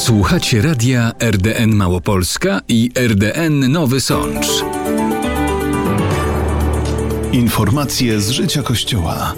Słuchacie radia RDN Małopolska i RDN Nowy Sącz. Informacje z życia Kościoła.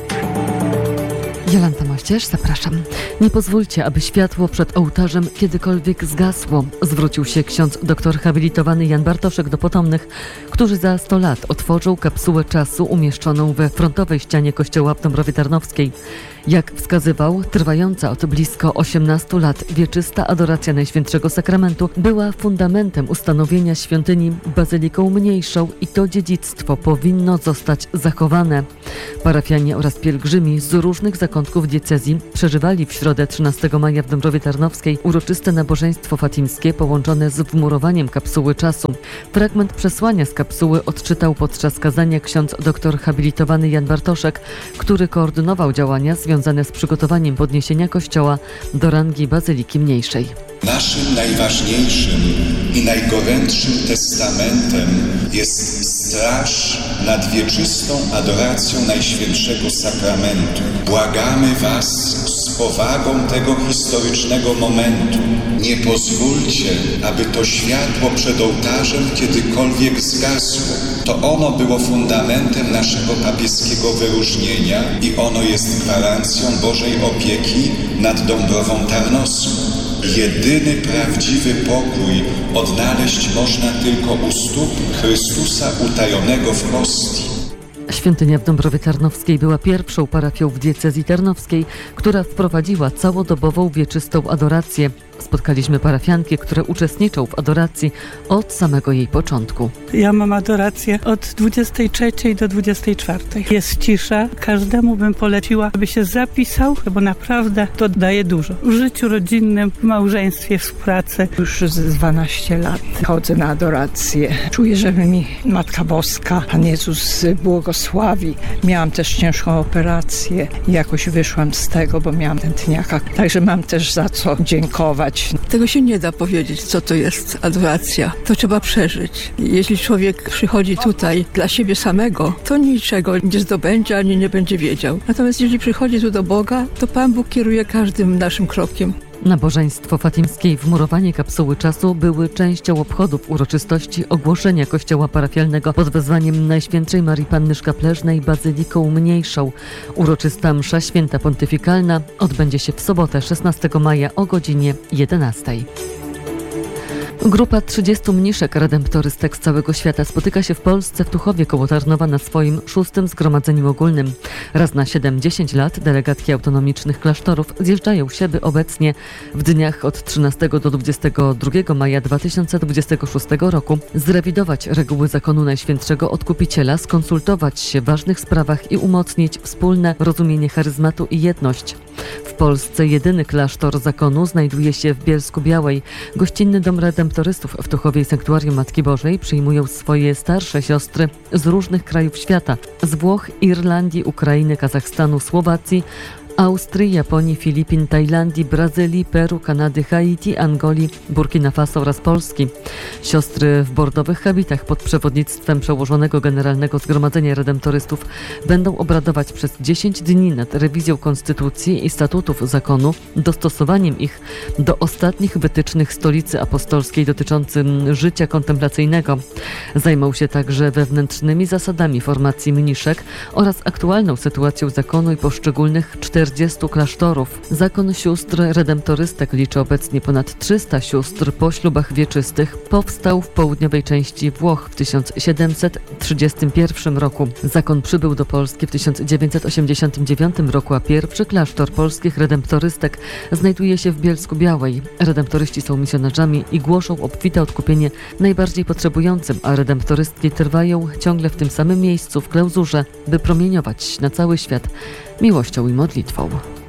Jolanta Mościerz, zapraszam. Nie pozwólcie, aby światło przed ołtarzem kiedykolwiek zgasło. Zwrócił się ksiądz doktor habilitowany Jan Bartoszek do potomnych, którzy za 100 lat otworzą kapsułę czasu umieszczoną we frontowej ścianie kościoła w Dąbrowie Tarnowskiej. Jak wskazywał, trwająca od blisko 18 lat wieczysta adoracja Najświętszego Sakramentu była fundamentem ustanowienia świątyni bazyliką mniejszą i to dziedzictwo powinno zostać zachowane. Parafianie oraz pielgrzymi z różnych zakątków diecezji przeżywali w środę 13 maja w Dąbrowie Tarnowskiej uroczyste nabożeństwo fatimskie połączone z wmurowaniem kapsuły czasu. Fragment przesłania z kapsuły odczytał podczas kazania ksiądz doktor habilitowany Jan Bartoszek, który koordynował działania związane z przygotowaniem podniesienia kościoła do rangi bazyliki mniejszej. Naszym najważniejszym i najgorętszym testamentem jest straż nad wieczystą adoracją Najświętszego Sakramentu. Błagamy Was z powagą tego historycznego momentu. Nie pozwólcie, aby to światło przed ołtarzem kiedykolwiek zgasło. To ono było fundamentem naszego papieskiego wyróżnienia i ono jest gwarancją Bożej opieki nad Dąbrową Tarnowską. Jedyny prawdziwy pokój odnaleźć można tylko u stóp Chrystusa utajonego w hostii. Świątynia w Dąbrowie Tarnowskiej była pierwszą parafią w diecezji tarnowskiej, która wprowadziła całodobową wieczystą adorację. Spotkaliśmy parafianki, które uczestniczą w adoracji od samego jej początku. Ja mam adorację od 23 do 24. Jest cisza. Każdemu bym poleciła, aby się zapisał, bo naprawdę to daje dużo. W życiu rodzinnym, w małżeństwie, w pracy. Już z 12 lat chodzę na adorację. Czuję, że mi Matka Boska, Pan Jezus błogosławi. Miałam też ciężką operację i jakoś wyszłam z tego, bo miałam tętniaka. Także mam też za co dziękować. Tego się nie da powiedzieć, co to jest adoracja. To trzeba przeżyć. Jeśli człowiek przychodzi tutaj dla siebie samego, to niczego nie zdobędzie, ani nie będzie wiedział. Natomiast jeśli przychodzi tu do Boga, to Pan Bóg kieruje każdym naszym krokiem. Nabożeństwo fatimskie i wmurowanie kapsuły czasu były częścią obchodów uroczystości ogłoszenia kościoła parafialnego pod wezwaniem Najświętszej Marii Panny Szkapleżnej bazyliką mniejszą. Uroczysta msza święta pontyfikalna odbędzie się w sobotę 16 maja o godzinie 11. Grupa 30 mniszek redemptorystek z całego świata spotyka się w Polsce w Tuchowie koło Tarnowa na swoim 6. Zgromadzeniu Ogólnym. Raz na 7-10 lat delegatki autonomicznych klasztorów zjeżdżają się, by obecnie w dniach od 13 do 22 maja 2026 roku zrewidować reguły zakonu Najświętszego Odkupiciela, skonsultować się w ważnych sprawach i umocnić wspólne rozumienie charyzmatu i jedność. W Polsce jedyny klasztor zakonu znajduje się w Bielsku-Białej. Gościnny dom redemptorystów w Tuchowie i Sanktuarium Matki Bożej przyjmują swoje starsze siostry z różnych krajów świata. Z Włoch, Irlandii, Ukrainy, Kazachstanu, Słowacji, Austrii, Japonii, Filipin, Tajlandii, Brazylii, Peru, Kanady, Haiti, Angolii, Burkina Faso oraz Polski. Siostry w bordowych habitach pod przewodnictwem przełożonego Generalnego Zgromadzenia Redemptorystów będą obradować przez 10 dni nad rewizją konstytucji i statutów zakonu, dostosowaniem ich do ostatnich wytycznych Stolicy Apostolskiej dotyczącym życia kontemplacyjnego. Zajmą się także wewnętrznymi zasadami formacji mniszek oraz aktualną sytuacją zakonu i poszczególnych 40 klasztorów. Zakon sióstr redemptorystek liczy obecnie ponad 300 sióstr po ślubach wieczystych. Powstał w południowej części Włoch w 1731 roku. Zakon przybył do Polski w 1989 roku, a pierwszy klasztor polskich redemptorystek znajduje się w Bielsku-Białej. Redemptoryści są misjonarzami i głoszą obfite odkupienie najbardziej potrzebującym, a redemptorystki trwają ciągle w tym samym miejscu w klauzurze, by promieniować na cały świat miłością i modlitwą.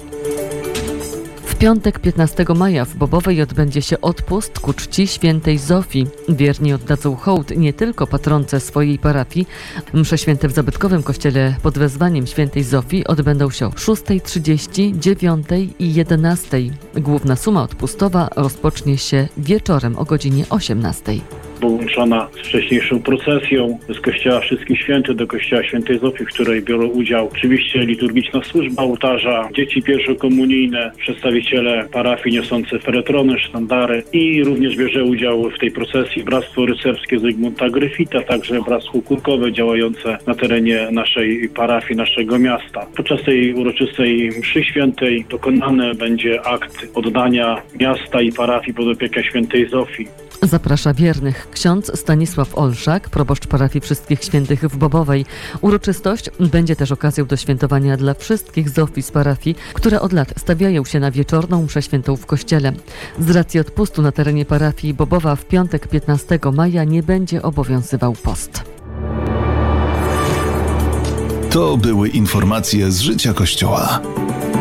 W piątek 15 maja w Bobowej odbędzie się odpust ku czci świętej Zofii. Wierni oddadzą hołd nie tylko patronce swojej parafii. Msze święte w zabytkowym kościele pod wezwaniem świętej Zofii odbędą się o 6:30, 9:00 i 11:00. Główna suma odpustowa rozpocznie się wieczorem o godzinie 18:00. połączona z wcześniejszą procesją z kościoła Wszystkich Świętych do kościoła Świętej Zofii, w której biorą udział oczywiście liturgiczna służba ołtarza, dzieci pierwszokomunijne, przedstawiciele parafii niosące feretrony, sztandary i również bierze udział w tej procesji Bractwo Rycerskie Zygmunta Gryfita, także Bractwo Kurkowe działające na terenie naszej parafii, naszego miasta. Podczas tej uroczystej mszy świętej dokonany będzie akt oddania miasta i parafii pod opiekę Świętej Zofii. Zaprasza wiernych ksiądz Stanisław Olszak, proboszcz parafii Wszystkich Świętych w Bobowej. Uroczystość będzie też okazją do świętowania dla wszystkich Zofii z parafii, które od lat stawiają się na wieczorną mszę świętą w kościele. Z racji odpustu na terenie parafii Bobowa w piątek 15 maja nie będzie obowiązywał post. To były informacje z życia Kościoła.